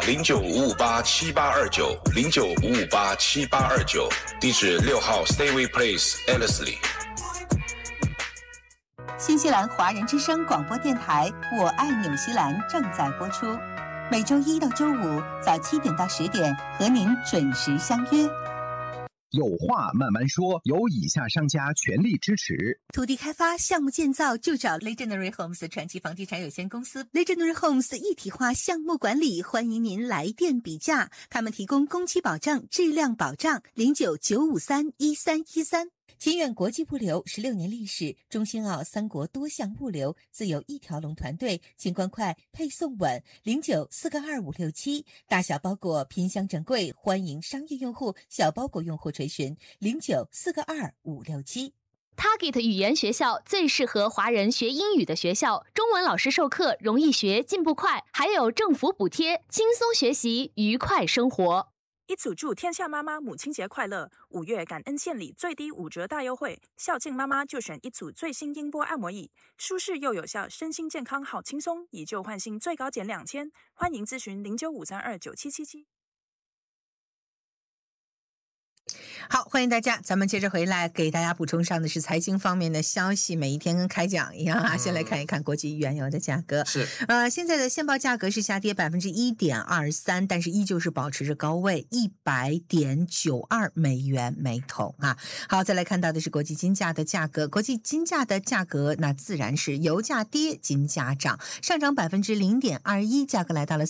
095587829095587829，地址6号 Stayway Place Ellerslie。 新西兰华人之声广播电台《我爱纽西兰》正在播出，每周一到周五早7点到10点和您准时相约。 有话慢慢说，由以下商家全力支持。 土地开发项目建造就找 Legendary Homes 传奇房地产有限公司。Legendary Homes 一体化项目管理，欢迎您来电比价。他们提供工期保证、质量保障。0995311313。清远国际物流16年历史，中兴澳3国多项物流，自有一条龙团队，清关快，配送稳。09422567，大小包裹拼箱整柜，欢迎商业用户、小包裹用户垂询。09422567。 Target 语言学校最适合华人学英语的学校，中文老师授课容易学，进步快，还有政府补贴，轻松学习，愉快生活。 一组祝天下妈妈母亲节快乐！5月感恩献礼最低5折大优惠，孝敬妈妈就选一组最新音波按摩椅，舒适又有效，身心健康好轻松，以旧换新最高减2000，欢迎咨询0953297777。 好，欢迎大家，咱们接着回来给大家补充上的是财经方面的消息，每一天跟开讲一样啊。先来看一看国际原油的价格， 是现在的现报价格是下跌1.23%，但是依旧是保持着高位100.92美元每桶啊。好，再来看到的是国际金价的价格，国际金价的价格那自然是油价跌，金价涨，上涨0.21%，价格来到了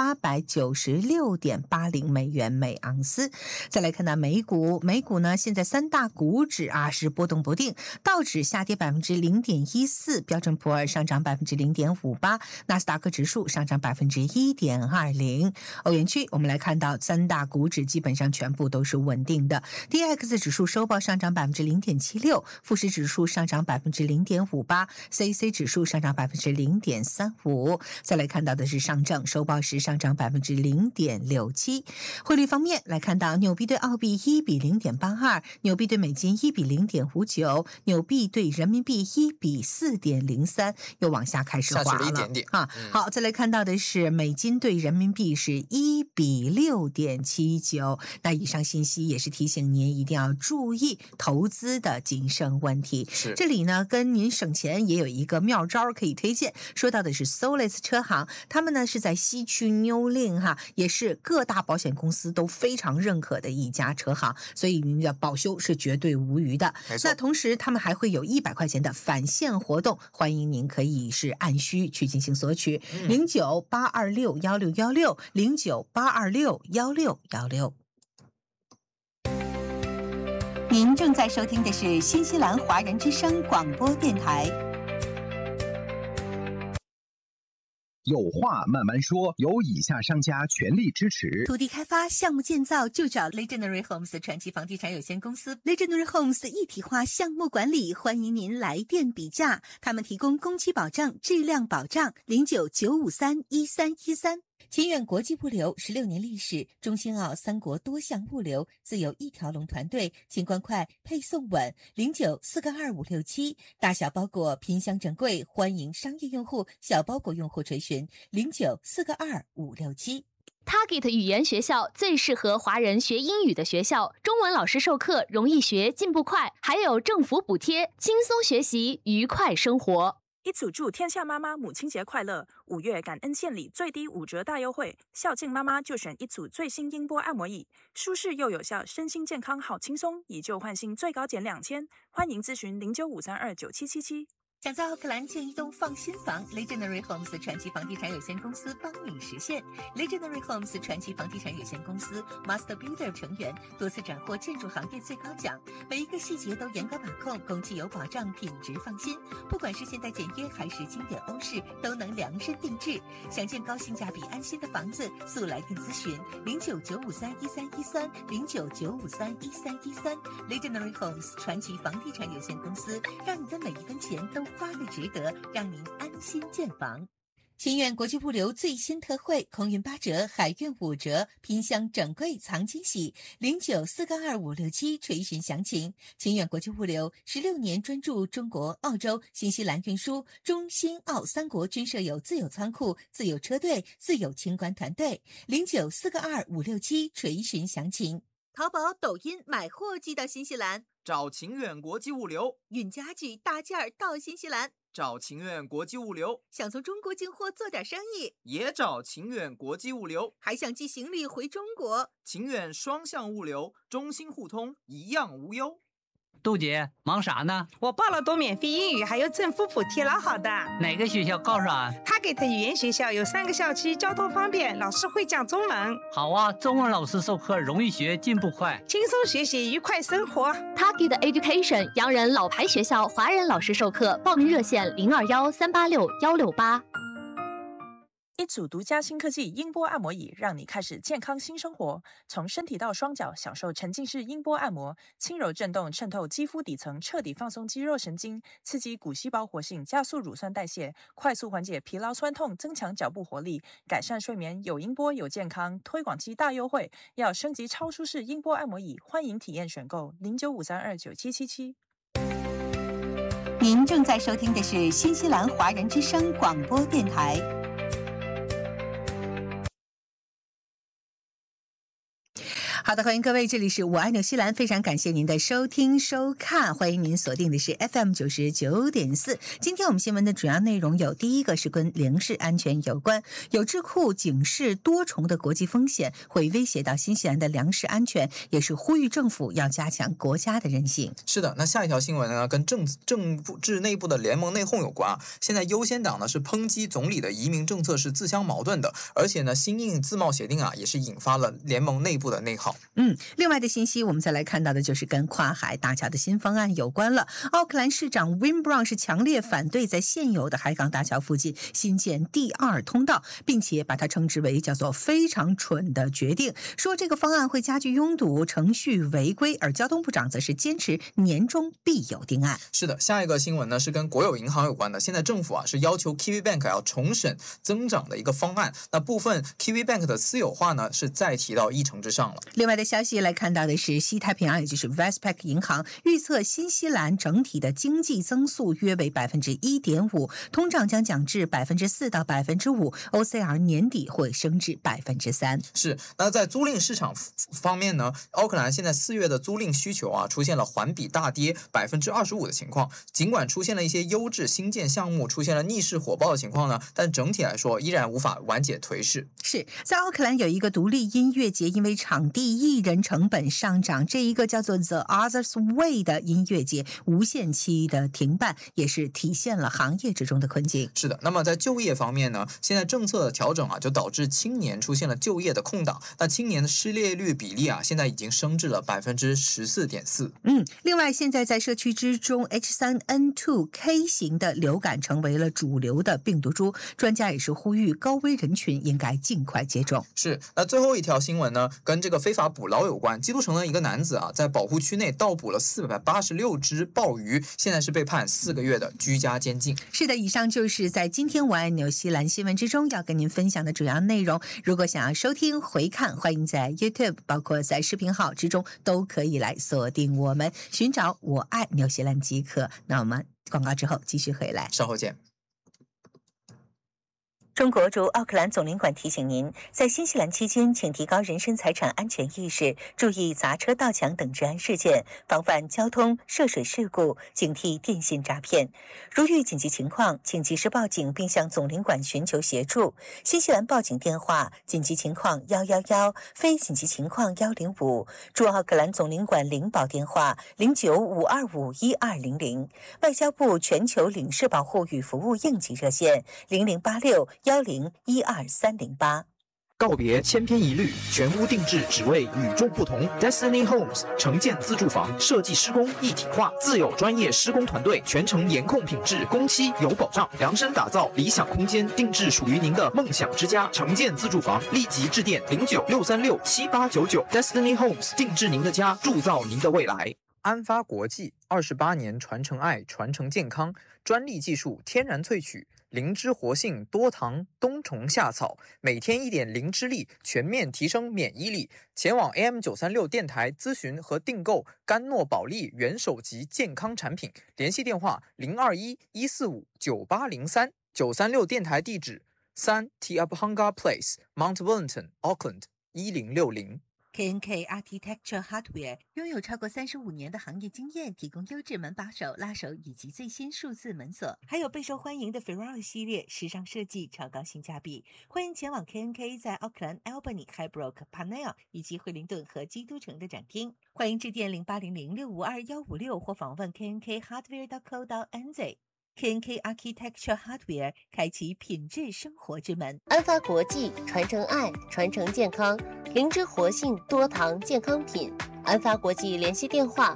4896.80美元每盎司。再来看到美股呢，现在3大股指啊是波动不定，道指下跌0.14%，标准普尔上涨0.58%，纳斯达克指数上涨1.20%。欧元区我们来看到3大股指基本上全部都是稳定的 ，DAX 指数收报上涨0.76%，富时指数上涨0.58%，CAC 指数上涨0.35%。再来看到的是上证收报时上涨0.67%。汇率方面来看到纽币对澳币1:0.82，纽币对美金1:0.59，纽币对人民币1:4.03，又往下开始滑了， 下去了一点点啊。好，再来看到的是美金对人民币是1:6.79。那以上信息也是提醒您一定要注意投资的谨慎问题。 是， 这里呢跟您省钱也有一个妙招可以推荐，说到的是 Solis 车行，他们呢是在西区 New Lynn 哈，也是各大保险公司都非常认可的一家车行，所以您的保修是绝对无虞的。那同时他们还会有100块钱的返现活动，欢迎您可以是按需去进行索取。0982616616，0982616616。您正在收听的是新西兰华人之声广播电台。 有话慢慢说，由以下商家全力支持。 土地开发项目建造就找 Legendary Homes 传奇房地产有限公司。Legendary Homes 一体化项目管理，欢迎您来电比价。他们提供工期保证、质量保障。0995311313。清远国际物流16年历史，中兴澳3国多项物流，自有一条龙团队，清关快，配送稳。09422567，大小包裹拼箱整柜，欢迎商业用户、小包裹用户垂询。09422567。 Target 语言学校最适合华人学英语的学校，中文老师授课容易学，进步快，还有政府补贴，轻松学习，愉快生活。 一组祝天下妈妈母亲节快乐！5月感恩献礼最低5折大优惠，孝敬妈妈就选一组最新音波按摩椅，舒适又有效，身心健康好轻松，以旧换新最高减2000，欢迎咨询0953297777。 想在奥克兰建一栋放心房 ，Legendary Homes 传奇房地产有限公司帮你实现。Legendary Homes 传奇房地产有限公司 Master Builder 成员，多次斩获建筑行业最高奖，每一个细节都严格把控，工期有保障，品质放心。不管是现代简约还是经典欧式，都能量身定制。想建高性价比安心的房子，速来电咨询0995311313，0995311313。Legendary Homes 传奇房地产有限公司，让你的每一分钱都花得值得，让您安心建房。 清远国际物流最新特惠，空运8折，海运5折，拼箱整柜藏惊喜，09425567垂询详情。清远国际物流16年专注中国、澳洲、新西兰运输，中新澳3国均设有自有仓库、自有车队、自有清关团队，09425567垂询详情。淘宝、抖音买货寄到新西兰， 找晴远国际物流； 运家具大件儿到新西兰， 找晴远国际物流； 想从中国进货做点生意， 也找晴远国际物流； 还想寄行李回中国， 晴远双向物流，中新互通，一样无忧。 杜姐，忙啥呢？ 我报了多免费英语，还有政府补贴，老好的。 哪个学校告诉俺？ 他给的语言学校有3个校区，交通方便，老师会讲中文。 好啊，中文老师授课容易学，进步快， 轻松学习，愉快生活。 Target Education 洋人老牌学校，华人老师授课，报名热线0213861668。 一组独家新科技音波按摩椅，让你开始健康新生活。从身体到双脚，享受沉浸式音波按摩，轻柔震动渗透肌肤底层，彻底放松肌肉神经，刺激骨细胞活性，加速乳酸代谢，快速缓解疲劳酸痛，增强脚部活力，改善睡眠。有音波有健康，推广期大优惠，要升级超舒适音波按摩椅，欢迎体验选购0953297777。 您正在收听的是新西兰华人之声广播电台。好的，欢迎各位，这里是我爱纽西兰，非常感谢您的收听收看，欢迎您锁定的是 FM99.4。今天我们新闻的主要内容有：第一个是跟粮食安全有关，有智库警示多重的国际风险会威胁到新西兰的粮食安全，也是呼吁政府要加强国家的韧性。 是的，那下一条新闻呢，跟政治内部的联盟内讧有关啊。现在优先党呢是抨击总理的移民政策是自相矛盾的，而且呢，新印自贸协定啊也是引发了联盟内部的内耗。 另外的信息我们再来看到的就是跟跨海大桥的新方案有关了。奥克兰市长 Win Brown 是强烈反对在现有的海港大桥附近新建第2通道，并且把它称之为叫做非常蠢的决定，说这个方案会加剧拥堵、程序违规，而交通部长则是坚持年中必有定案。 是的，下一个新闻呢是跟国有银行有关的。现在政府啊是要求 Kiwi Bank 要重审增长的一个方案，那部分 Kiwi Bank 的私有化呢是再提到议程之上了。 另外的消息来看到的是西太平洋，也就是 Westpac 银行预测新西兰整体的经济增速约为 1.5%， 通胀将降至 4%到 5%， OCR 年底会升至 3%。 是，那在租赁市场方面呢，奥克兰现在4月的租赁需求啊出现了环比大跌 25% 的情况，尽管出现了一些优质新建项目出现了逆势火爆的情况呢，但整体来说依然无法缓解颓势。 是在奥克兰有一个独立音乐节，因为场地艺人成本上涨，这一个叫做 The Others Way 的音乐节无限期的停办，也是体现了行业之中的困境。 是的，那么在就业方面呢，现在政策的调整啊，就导致青年出现了就业的空档，那青年的失业率比例啊，现在已经升至了 14.4%。 另外现在在社区之中 H3N2K 型的流感成为了主流的病毒株，专家也是呼吁高危人群应该尽快接种。 是，那最后一条新闻呢，跟这个非法捕捞有关。基督城的一个男子啊，在保护区内盗捕了486只鲍鱼，现在是被判4个月的居家监禁。 是的，以上就是在今天我爱纽西兰新闻之中要跟您分享的主要内容。如果想要收听回看，欢迎在 YouTube 包括在视频号之中都可以来锁定我们，寻找我爱纽西兰即可。那我们广告之后继续回来， 稍后见。 中国驻奥克兰总领馆提醒您，在新西兰期间，请提高人身财产安全意识，注意砸车、盗抢等治安事件，防范交通、涉水事故，警惕电信诈骗。如遇紧急情况，请及时报警，并向总领馆寻求协助。新西兰报警电话：紧急情况111，非紧急情况105。驻奥克兰总领馆领保电话0952512200。外交部全球领事保护与服务应急热线0086101238。 告别千篇一律，全屋定制，只为与众不同。Destiny Homes 承建自住房设计施工一体化，自有专业施工团队，全程严控品质，工期有保障，量身打造理想空间，定制属于您的梦想之家。承建自住房，立即致电0963678899。Destiny Homes 定制您的家，铸造您的未来。 安发国际28年传承爱，传承健康，专利技术天然萃取， 灵芝活性多糖冬虫夏草，每天1点灵芝力，全面提升免疫力。前往 AM936 电台咨询和订购甘诺宝利元首级健康产品，联系电话021-145-9803。936电台地址3 Tiabhanga Place Mount Wellington Auckland 1060。 KNK Architecture Hardware 拥有超过35年的行业经验，提供优质门把手、拉手以及最新数字门锁，还有备受欢迎的 Ferrari 系列，时尚设计，超高性价比。欢迎前往 KNK 在奥克兰、Albany、Highbrook、Panay 以及惠灵顿和基督城的展厅。欢迎致电0800652156或访问 knkHardware.co.nz。KNK Architecture Hardware 开启品质生活之门。 安发国际，传承爱，传承健康，灵芝活性多糖健康品。安发国际联系电话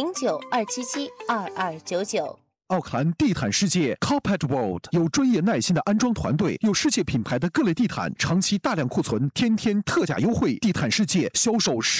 0927722299。 奥克兰地毯世界 Carpet World 有专业耐心的安装团队，有世界品牌的各类地毯，长期大量库存，天天特价优惠。地毯世界销售